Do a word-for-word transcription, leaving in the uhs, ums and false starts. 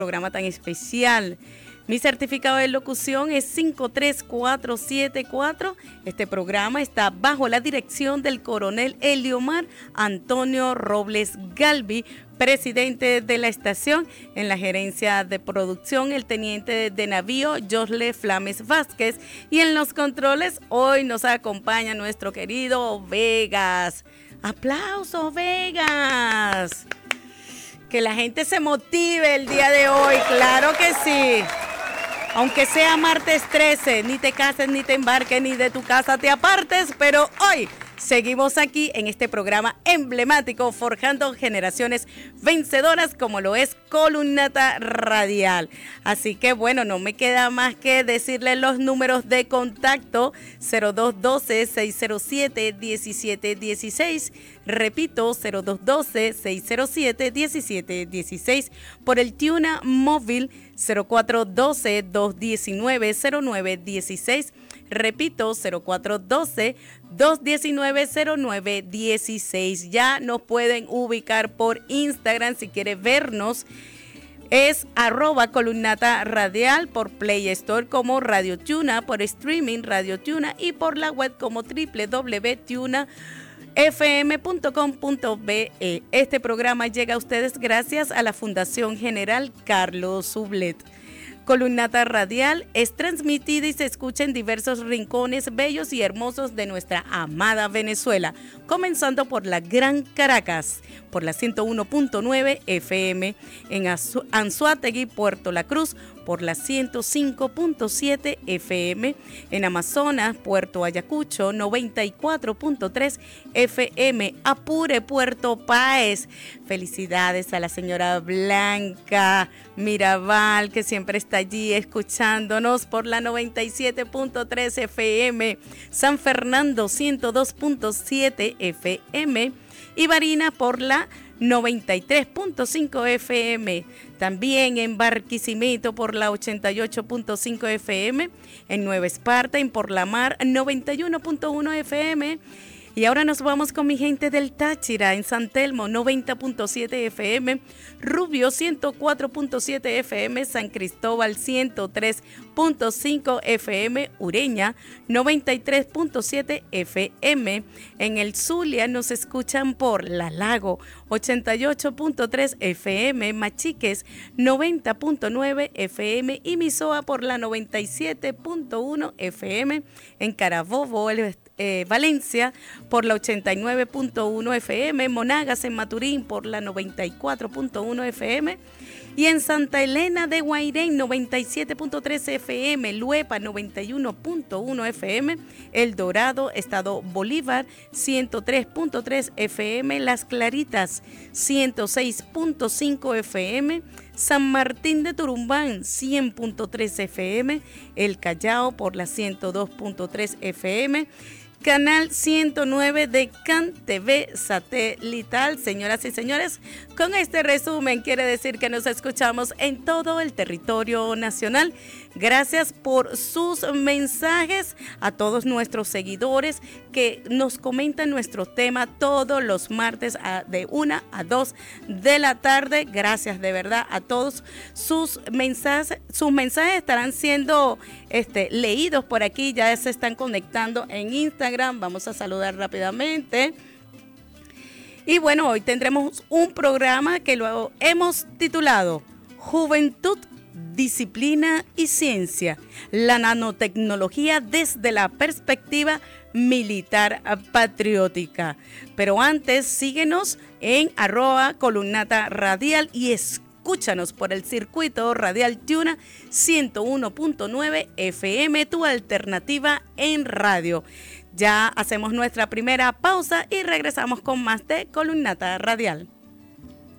programa tan especial. Mi certificado de locución es cinco tres cuatro siete cuatro. Este programa está bajo la dirección del coronel Eliomar Antonio Robles Galvi, presidente de la estación. En la gerencia de producción, el teniente de navío Josle Flames Vázquez. Y en los controles, hoy nos acompaña nuestro querido Vegas. ¡Aplausos, Vegas! Que la gente se motive el día de hoy, claro que sí. Aunque sea martes trece, ni te cases, ni te embarques, ni de tu casa te apartes, pero hoy seguimos aquí en este programa emblemático, forjando generaciones vencedoras como lo es Columnata Radial. Así que bueno, no me queda más que decirles los números de contacto: cero dos uno dos, seis cero siete, uno siete uno seis. Repito, cero dos uno dos, seis cero siete, uno siete uno seis. Por el Tuna móvil cero cuatro uno dos, dos uno nueve, cero nueve uno seis. Repito, cero cuatro uno dos, dos uno nueve, cero nueve uno seis. Ya nos pueden ubicar por Instagram si quieren vernos. Es arroba columnata radial, por Play Store como Radio Tuna, por streaming Radio Tuna y por la web como w w w punto tuna f m punto com punto b e. Este programa llega a ustedes gracias a la Fundación General Carlos Sublet. Columnata Radial es transmitida y se escucha en diversos rincones bellos y hermosos de nuestra amada Venezuela, comenzando por la Gran Caracas, por la ciento uno punto nueve F M, en Anzoátegui, Puerto La Cruz, por la ciento cinco punto siete F M, en Amazonas, Puerto Ayacucho, noventa y cuatro punto tres F M, Apure, Puerto Páez. Felicidades a la señora Blanca Mirabal, que siempre está allí escuchándonos, por la noventa y siete punto tres F M, San Fernando, ciento dos punto siete F M, y Barinas por la noventa y tres punto cinco F M, también en Barquisimeto por la ochenta y ocho punto cinco F M, en Nueva Esparta y por la Mar noventa y uno punto uno F M. Y ahora nos vamos con mi gente del Táchira, en San Telmo noventa punto siete F M, Rubio ciento cuatro punto siete F M, San Cristóbal ciento tres punto cinco F M, Ureña noventa y tres punto siete F M, en el Zulia nos escuchan por La Lago ochenta y ocho punto tres F M, Machiques noventa punto nueve F M y Misoa por la noventa y siete punto uno F M, en Carabobo, el Eh, Valencia por la ochenta y nueve punto uno F M, Monagas en Maturín por la noventa y cuatro punto uno F M y en Santa Elena de Guairén noventa y siete punto tres F M, Luepa noventa y uno punto uno F M, El Dorado, Estado Bolívar ciento tres punto tres F M, Las Claritas ciento seis punto cinco F M, San Martín de Turumbán cien punto tres F M, El Callao por la ciento dos punto tres F M, Canal ciento nueve de Can T V satelital. Señoras y señores, con este resumen quiere decir que nos escuchamos en todo el territorio nacional. Gracias por sus mensajes a todos nuestros seguidores que nos comentan nuestro tema todos los martes a, de una a dos de la tarde. Gracias de verdad a todos. Sus mensajes, sus mensajes estarán siendo este, leídos por aquí. Ya se están conectando en Instagram. Vamos a saludar rápidamente. Y bueno, hoy tendremos un programa que lo hemos titulado Juventud, Disciplina y Ciencia, la nanotecnología desde la perspectiva militar patriótica. Pero antes, síguenos en arroba columnata radial y escúchanos por el circuito radial Tuna ciento uno punto nueve F M, tu alternativa en radio. Ya hacemos nuestra primera pausa y regresamos con más de Columnata Radial.